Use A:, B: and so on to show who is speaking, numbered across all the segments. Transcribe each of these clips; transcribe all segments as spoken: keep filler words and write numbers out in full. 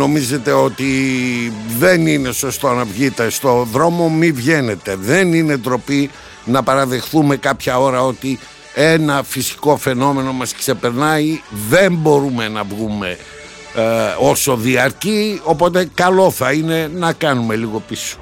A: νομίζετε ότι δεν είναι σωστό να βγείτε στο δρόμο, μη βγαίνετε. Δεν είναι ντροπή να παραδεχθούμε κάποια ώρα ότι ένα φυσικό φαινόμενο μας ξεπερνάει. Δεν μπορούμε να βγούμε ε, όσο διαρκεί, οπότε καλό θα είναι να κάνουμε λίγο πίσω.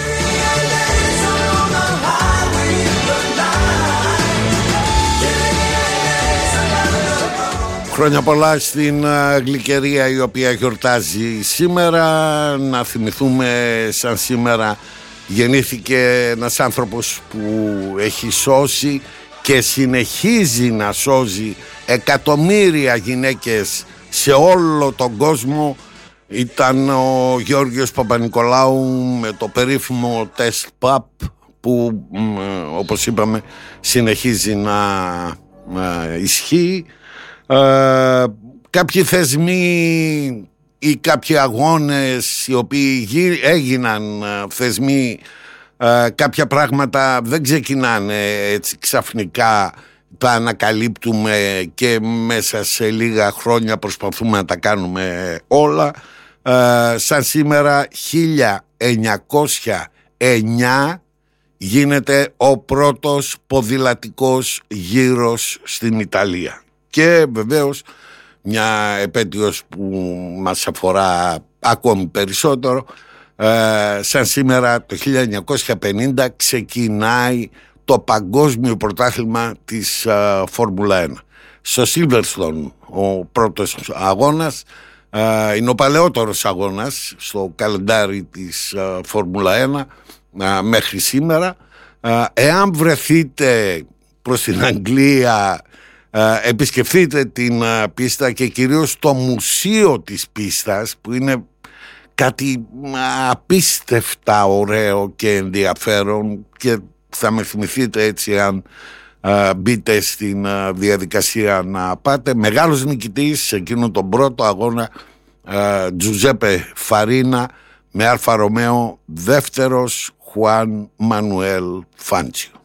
A: Χρόνια πολλά στην Γλυκερία, η οποία γιορτάζει σήμερα. Να θυμηθούμε, σαν σήμερα γεννήθηκε ένας άνθρωπος που έχει σώσει και συνεχίζει να σώζει εκατομμύρια γυναίκες σε όλο τον κόσμο. Ήταν ο Γιώργος Παπανικολάου με το περίφημο τεστ παπ που, όπως είπαμε, συνεχίζει να, να ισχύει. Ε, κάποιοι θεσμοί ή κάποιοι αγώνες οι οποίοι έγιναν θεσμοί, ε, κάποια πράγματα δεν ξεκινάνε έτσι ξαφνικά, τα ανακαλύπτουμε και μέσα σε λίγα χρόνια προσπαθούμε να τα κάνουμε όλα. Ε, σαν σήμερα χίλια εννιακόσια εννιά γίνεται ο πρώτος ποδηλατικός γύρος στην Ιταλία. Και βεβαίως μια επέτειος που μας αφορά ακόμη περισσότερο, ε, σαν σήμερα το χίλια εννιακόσια πενήντα ξεκινάει το παγκόσμιο πρωτάθλημα της ε, Φόρμουλα ένα. Στο Silverstone ο πρώτος αγώνας, ε, είναι ο παλαιότερος αγώνας στο καλεντάρι της ε, Φόρμουλα ένα ε, μέχρι σήμερα. Ε, εάν βρεθείτε προς την Αγγλία, Uh, επισκεφτείτε την uh, πίστα και κυρίως το μουσείο της πίστας, που είναι κάτι uh, απίστευτα ωραίο και ενδιαφέρον, και θα με θυμηθείτε έτσι αν uh, μπείτε στην uh, διαδικασία να πάτε. Μεγάλος νικητής σε εκείνον τον πρώτο αγώνα, uh, Τζουζέπε Φαρίνα με Αλφα Ρωμαίο, δεύτερος Χουάν Μανουέλ Φάντσιο.